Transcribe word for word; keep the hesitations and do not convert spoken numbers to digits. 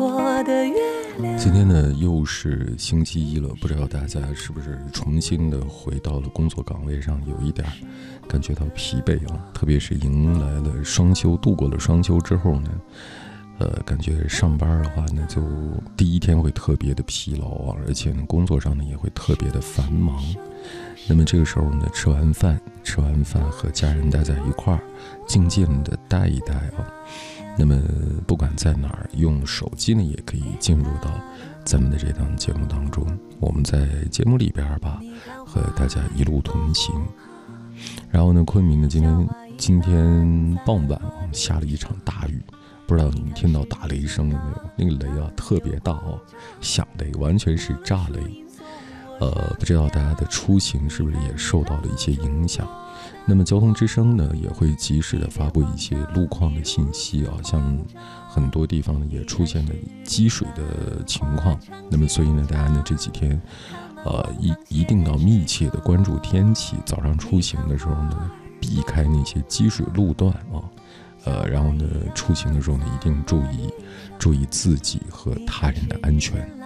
过的月亮。 今天呢又是星期一了，不知道大家是不是重新的回到了工作岗位上，有一点感觉到疲惫啊，特别是迎来了双休，度过了双休之后呢，呃，感觉上班的话呢，就第一天会特别的疲劳啊，而且呢，工作上呢也会特别的繁忙。那么这个时候呢，吃完饭，吃完饭和家人待在一块儿，静静的待一待啊。那么不管在哪儿，用手机呢也可以进入到咱们的这档节目当中。我们在节目里边吧，和大家一路同行。然后呢，昆明呢今天今天傍晚啊下了一场大雨。不知道你们听到打雷声了没有？那个雷啊特别大哦，响雷完全是炸雷。呃，不知道大家的出行是不是也受到了一些影响？那么交通之声呢也会及时的发布一些路况的信息啊，像很多地方呢也出现了积水的情况。那么所以呢，大家呢这几天呃一一定要密切的关注天气，早上出行的时候呢，避开那些积水路段啊。呃，然后呢，出行的时候呢，一定注意注意自己和他人的安全。